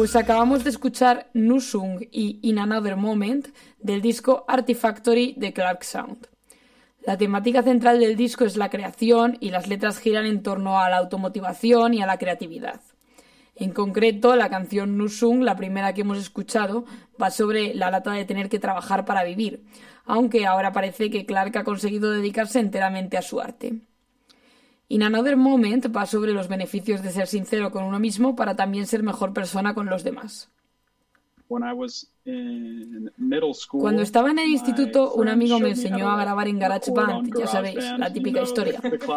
Pues acabamos de escuchar Nusung y In Another Moment del disco Artifactory de Clark Sound. La temática central del disco es la creación y las letras giran en torno a la automotivación y a la creatividad. En concreto, la canción Nusung, la primera que hemos escuchado, va sobre la lata de tener que trabajar para vivir, aunque ahora parece que Clark ha conseguido dedicarse enteramente a su arte. In Another Moment va sobre los beneficios de ser sincero con uno mismo para también ser mejor persona con los demás. Cuando estaba en el instituto, un amigo me enseñó a grabar en GarageBand, ya sabéis, la típica historia.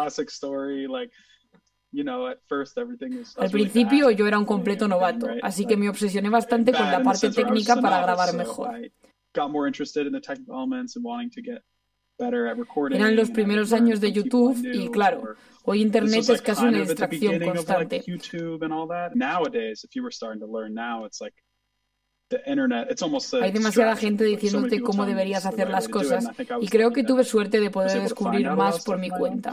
Al principio yo era un completo novato, así que me obsesioné bastante con la parte técnica para grabar mejor. Eran los primeros años de YouTube y, claro, hoy Internet es casi una distracción constante. Hay demasiada gente diciéndote cómo deberías hacer las cosas y creo que tuve suerte de poder descubrir más por mi cuenta.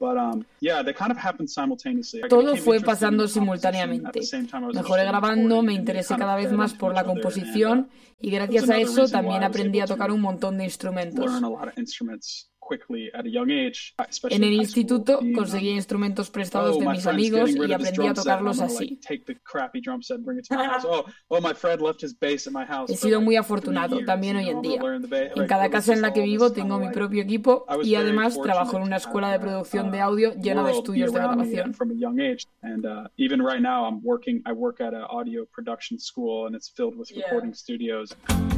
Todo fue pasando simultáneamente. Mejoré grabando, me interesé cada vez más por la composición y gracias a eso también aprendí a tocar un montón de instrumentos. En el instituto conseguí instrumentos prestados de mis amigos y aprendí a tocarlos así. He sido muy afortunado, también hoy en día. En cada casa en la que vivo tengo mi propio equipo y además trabajo en una escuela de producción de audio llena de estudios de grabación. Even right now I work at an audio production school and it's filled with recording studios.